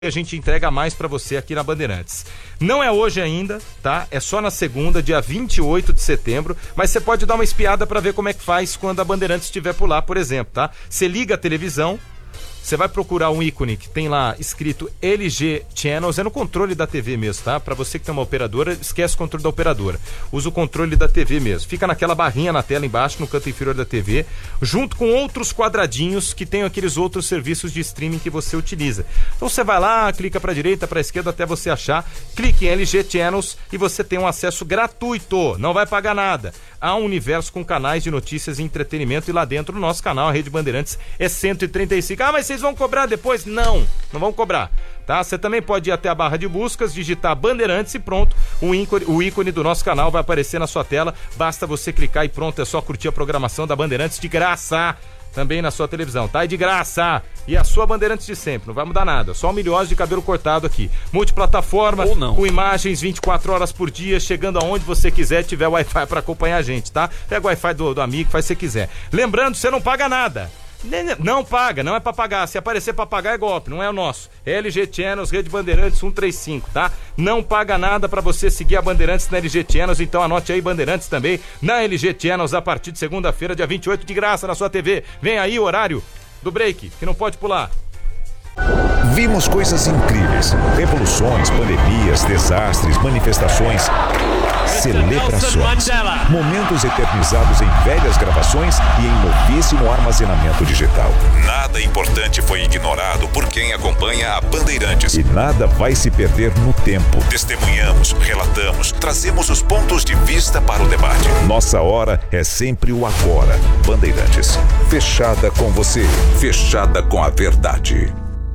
a gente entrega mais pra você aqui na Bandeirantes. Não é hoje ainda, tá? É só na segunda, dia 28 de setembro, mas você pode dar uma espiada pra ver como é que faz quando a Bandeirantes estiver por lá, por exemplo, tá? Você liga a televisão, você vai procurar um ícone que tem lá escrito LG Channels, é no controle da TV mesmo, tá? Pra você que tem uma operadora, esquece o controle da operadora. Usa o controle da TV mesmo. Fica naquela barrinha na tela embaixo, no canto inferior da TV, junto com outros quadradinhos que tem aqueles outros serviços de streaming que você utiliza. Então você vai lá, clica pra direita, pra esquerda, até você achar, clique em LG Channels e você tem um acesso gratuito, não vai pagar nada. Há um universo com canais de notícias e entretenimento e lá dentro o nosso canal, a Rede Bandeirantes, é 135. Ah, mas vocês vão cobrar depois? Não vão cobrar, tá? Você também pode ir até a barra de buscas, digitar Bandeirantes e pronto, o ícone do nosso canal vai aparecer na sua tela, basta você clicar e pronto, é só curtir a programação da Bandeirantes de graça, também na sua televisão, tá? E de graça, e a sua Bandeirantes de sempre, não vai mudar nada, só 1 milhões de cabelo cortado aqui, multiplataforma, com imagens 24 horas por dia, chegando aonde você quiser, tiver Wi-Fi pra acompanhar a gente, tá? Pega o Wi-Fi do amigo, faz o que você quiser. Lembrando, você não paga nada. Não paga, não é pra pagar. Se aparecer pra pagar é golpe, não é o nosso. LG Channels, Rede Bandeirantes 135, tá? Não paga nada pra você seguir a Bandeirantes na LG Channels, então anote aí Bandeirantes também na LG Channels a partir de segunda-feira, dia 28, de graça na sua TV. Vem aí o horário do break, que não pode pular. Vimos coisas incríveis, revoluções, pandemias, desastres, manifestações, celebrações, momentos eternizados em velhas gravações e em novíssimo armazenamento digital. Nada importante foi ignorado por quem acompanha a Bandeirantes. E nada vai se perder no tempo. Testemunhamos, relatamos, trazemos os pontos de vista para o debate. Nossa hora é sempre o agora. Bandeirantes, fechada com você, fechada com a verdade.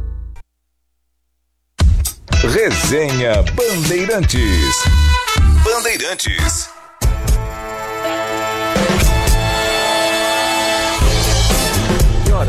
Resenha Bandeirantes. Bandeirantes. Que hora?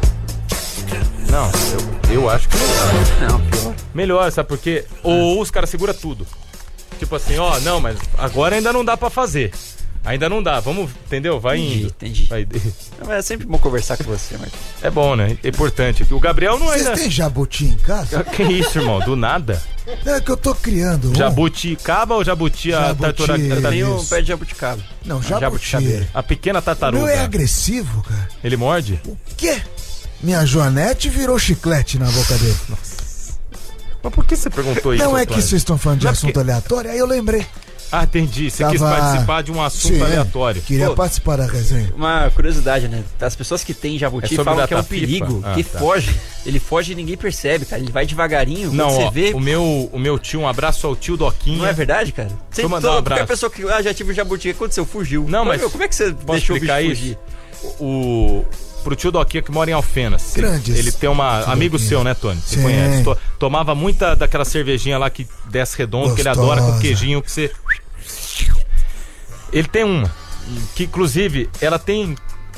Não, eu acho que melhor. Não, pior. Melhor, sabe por quê? Ou os caras seguram tudo. Tipo assim, ó, não, mas agora ainda não dá pra fazer. Ainda não dá, vamos, entendeu? Vai indo. Entendi. Vai... É sempre bom conversar com você, Marcos. É bom, né? É importante. O Gabriel não Vocês ainda... têm jabuti em casa? Que isso, irmão? Do nada? É que eu tô criando. Jabuticaba ou jabuti a tartaruga? Tem um pé de jabuticaba. Não, jabuti. A pequena tartaruga. O meu é agressivo, cara. Ele morde? O quê? Minha Joanete virou chiclete na boca dele. Nossa. Mas por que você perguntou isso? Não é Antônio? que vocês estão falando de Não é assunto porque... aleatório, aí eu lembrei. Ah, entendi. Você quis participar de um assunto aleatório. Queria participar da resenha. Uma curiosidade, né? As pessoas que têm jabuti falam que é um perigo, que foge. Ele foge e ninguém percebe, cara. Ele vai devagarinho, não, você ó, vê... o meu tio, um abraço ao tio Doquinha. Não é verdade, cara? Deixa eu mandar um abraço. Qualquer pessoa que, já tive um jabuti, o que aconteceu? Fugiu. Não, mas... Como é que você deixou o bicho fugir? Pro tio Doquinha que mora em Alfenas. Grandes. Ele tem uma... Amigo seu, né, Tony? Você conhece. Tomava muita daquela cervejinha lá que desce redondo, que ele adora, com queijinho que você... Ele tem uma, que inclusive, ela tem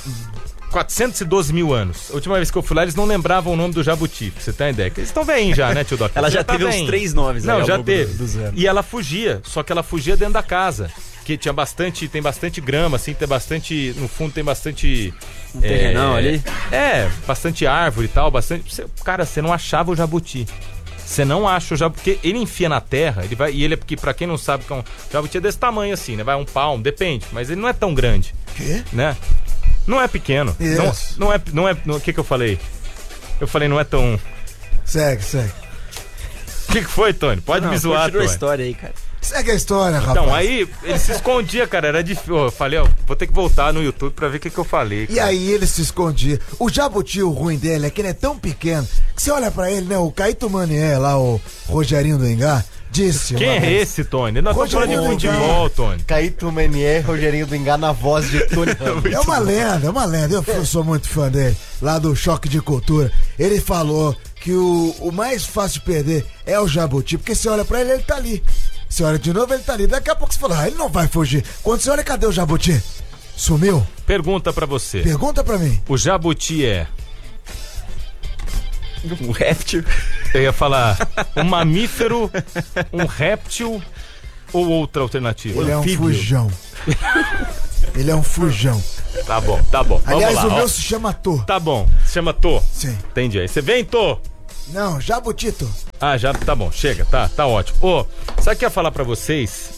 412 mil anos. A última vez que eu fui lá, eles não lembravam o nome do jabuti, pra você ter uma ideia. Eles estão velhinhos já, né, tio Doc? Ela já teve uns 3 nomes. Não, já teve. E ela fugia, só que ela fugia dentro da casa. Que tinha tem bastante grama, assim, tem bastante... No fundo tem bastante... Um terrenão ali? Bastante árvore e tal, bastante... Cara, você não achava o jabuti. Você não acha o jabuti, porque ele enfia na terra, ele vai, e ele é porque, pra quem não sabe, o jabuti é desse tamanho assim, né? Vai um palmo, depende, mas ele não é tão grande. Quê? Né? Não é pequeno. Yes. Não é. O que eu falei? Eu falei, não é tão. Segue. O que foi, Tony? Pode me zoar, Tony. Continua a história aí, cara. Segue a história, rapaz. Então, aí ele se escondia, cara, era difícil. Eu falei, ó, vou ter que voltar no YouTube pra ver o que eu falei, cara. E aí ele se escondia. O jabuti, o ruim dele é que ele é tão pequeno que você olha pra ele, né? O Caíto Manier lá, o Rogerinho do Engar, disse... Quem é esse, Tony? Nós estamos falando de futebol, Tony. Caíto Manier, Rogerinho do Engar na voz de Tony Ramos. É uma lenda. Eu sou muito fã dele, lá do Choque de Cultura. Ele falou que o mais fácil de perder é o jabuti, porque você olha pra ele tá ali. Você olha de novo, ele tá ali. Daqui a pouco você fala, ele não vai fugir. Quando você olha, cadê o jabuti? Sumiu? Pergunta pra você. Pergunta pra mim. O jabuti é... Um réptil? Eu ia falar um mamífero, um réptil ou outra alternativa? Ele é um fujão. Ele é um fujão. Tá bom. Aliás, vamos lá, o meu se chama Tô. Tá bom, se chama Tô. Sim. Entendi. Aí você vem, Tô. Não, Jabutito. Já tá bom, chega, tá ótimo. Sabe o que eu ia falar pra vocês?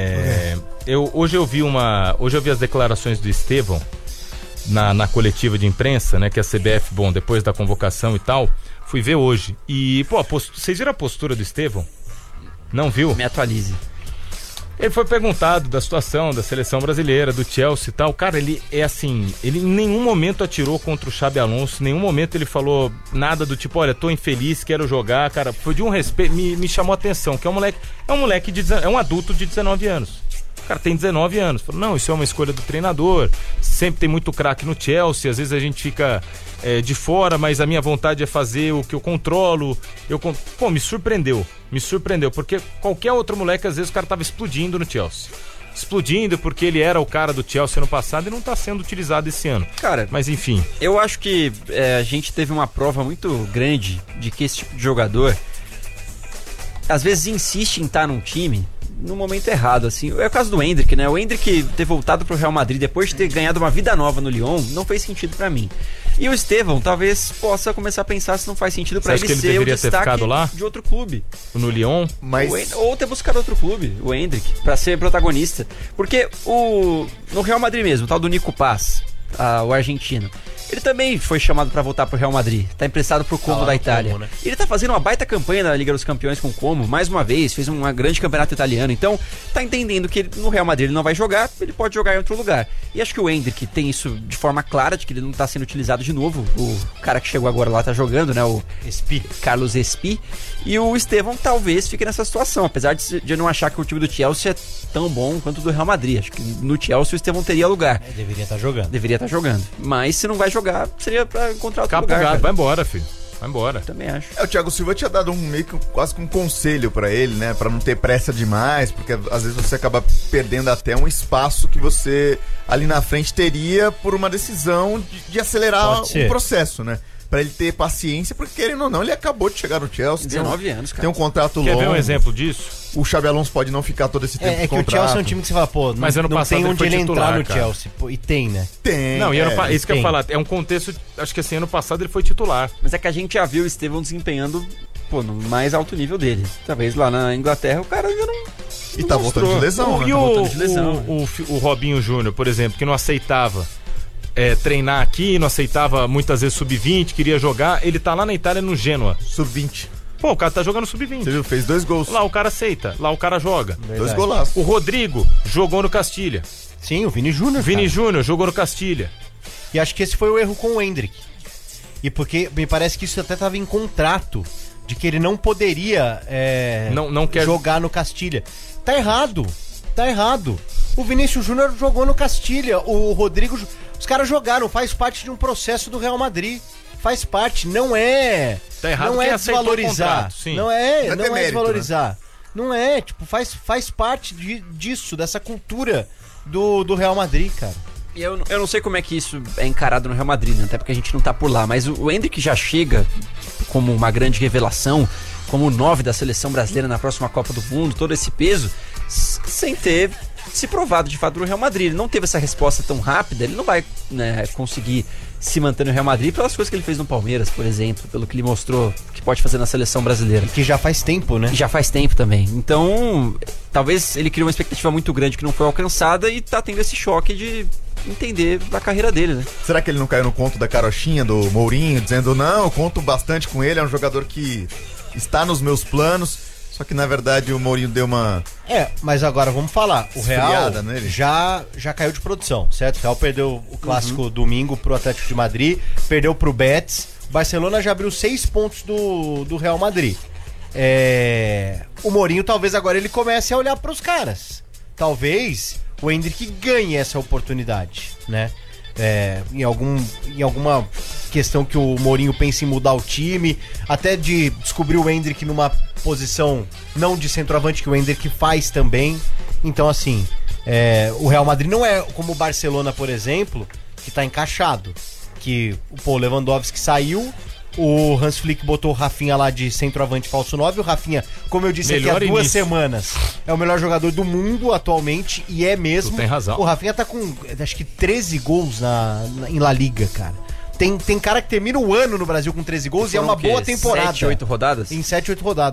Hoje eu vi as declarações do Estevão na coletiva de imprensa, né? Que a CBF, depois da convocação e tal, fui ver hoje. E, vocês viram a postura do Estevão? Não viu? Me atualize. Ele foi perguntado da situação da seleção brasileira, do Chelsea e tal. Cara, ele em nenhum momento atirou contra o Xabi Alonso, em nenhum momento ele falou nada do tipo, olha, tô infeliz, quero jogar. Cara, foi de um respeito, me chamou a atenção, que é um adulto de 19 anos. O cara tem 19 anos. Falou, não, isso é uma escolha do treinador, sempre tem muito craque no Chelsea, às vezes a gente fica de fora, mas a minha vontade é fazer o que eu controlo. Me surpreendeu, porque qualquer outro moleque, às vezes o cara tava explodindo no Chelsea. Explodindo porque ele era o cara do Chelsea ano passado e não tá sendo utilizado esse ano. Cara, mas enfim. Eu acho que a gente teve uma prova muito grande de que esse tipo de jogador às vezes insiste em estar num time no momento errado, assim. É o caso do Endrick, né? O Endrick ter voltado pro Real Madrid depois de ter ganhado uma vida nova no Lyon não fez sentido pra mim. E o Estevão talvez possa começar a pensar se não faz sentido pra ele ser o destaque de outro clube. No Lyon? Ou ter buscado outro clube, o Endrick, pra ser protagonista. Porque no Real Madrid mesmo, o tal do Nico Paz, o argentino, ele também foi chamado pra voltar pro Real Madrid. Tá emprestado pro Como da Itália. Como, né? Ele tá fazendo uma baita campanha na Liga dos Campeões com o Como, mais uma vez, fez um grande campeonato italiano. Então, tá entendendo que no Real Madrid ele não vai jogar, ele pode jogar em outro lugar. E acho que o Endrick tem isso de forma clara, de que ele não tá sendo utilizado de novo. O cara que chegou agora lá tá jogando, né? O Carlos Espí. E o Estevão talvez fique nessa situação, apesar de eu não achar que o time do Chelsea é tão bom quanto o do Real Madrid. Acho que no Chelsea o Estevão teria lugar. Deveria estar jogando. Mas se não vai jogar, seria pra encontrar outro lugar. Vai embora, filho. Vai embora. Também acho. O Thiago Silva tinha dado quase que um conselho pra ele, né? Pra não ter pressa demais, porque às vezes você acaba perdendo até um espaço que você ali na frente teria por uma decisão de acelerar o processo, né? Pra ele ter paciência, porque querendo ou não, ele acabou de chegar no Chelsea. 19 anos, cara. Tem um contrato longo. Quer ver um exemplo disso? O Xabi Alonso pode não ficar todo esse tempo de contrato. Que o Chelsea é um time que você fala, mas ano passado tem onde ele titular, entrar no Chelsea. E tem, né? Tem. Não, isso que eu ia falar, é um contexto, acho que assim, ano passado ele foi titular. Mas é que a gente já viu o Estevão desempenhando, no mais alto nível dele. Talvez lá na Inglaterra o cara ainda não... E tá voltando de lesão, né? E o Robinho Júnior, por exemplo, que não aceitava treinar aqui, não aceitava muitas vezes sub-20, queria jogar, ele tá lá na Itália no Genoa. Sub-20. Pô, o cara tá jogando sub-20. Você viu? Fez 2 gols. Lá o cara aceita, lá o cara joga. Verdade. 2 golaços. O Rodrigo jogou no Castilha. Sim, o Vini Júnior. Vini Júnior jogou no Castilha. E acho que esse foi o erro com o Endrick. E porque me parece que isso até tava em contrato, de que ele não poderia não quer jogar no Castilha. Tá errado. O Vinícius Júnior jogou no Castilha, o Rodrigo... Os caras jogaram, faz parte de um processo do Real Madrid. Faz parte, não é... Tá errado, não é desvalorizar. Sim. Não é demérito, desvalorizar. Né? Não é, faz parte disso, dessa cultura do Real Madrid, cara. E eu não sei como é que isso é encarado no Real Madrid, né? Até porque a gente não tá por lá. Mas o Endrick já chega como uma grande revelação, como o 9 da seleção brasileira na próxima Copa do Mundo, todo esse peso, sem ter se provado de fato no Real Madrid. Ele não teve essa resposta tão rápida, ele não vai, né, conseguir se manter no Real Madrid pelas coisas que ele fez no Palmeiras, por exemplo, pelo que ele mostrou que pode fazer na seleção brasileira. Que já faz tempo, né? Que já faz tempo também. Então, talvez ele criou uma expectativa muito grande que não foi alcançada e tá tendo esse choque de entender a carreira dele, né? Será que ele não caiu no conto da carochinha do Mourinho, dizendo, não, eu conto bastante com ele, é um jogador que está nos meus planos, só que na verdade o Mourinho deu uma... mas agora vamos falar, o Real nele. já caiu de produção, certo? O Real perdeu o clássico domingo pro Atlético de Madrid, perdeu pro Betis, o Barcelona já abriu 6 pontos do Real Madrid. O Mourinho talvez agora ele comece a olhar pros caras, talvez o Endrick ganhe essa oportunidade, né? Em alguma questão que o Mourinho pense em mudar o time, até de descobrir o Endrick numa posição não de centroavante, que o Endrick faz também. Então assim, o Real Madrid não é como o Barcelona, por exemplo, que tá encaixado, que o Lewandowski saiu, o Hans Flick botou o Rafinha lá de centroavante falso 9. O Rafinha, como eu disse melhor aqui há 2 semanas, é o melhor jogador do mundo atualmente, e é mesmo. Tu tem razão. O Rafinha tá com, acho que 13 gols em La Liga, cara. Tem cara que termina o ano no Brasil com 13 gols e é uma boa temporada. 7, 8 rodadas? Em 7, 8 rodadas.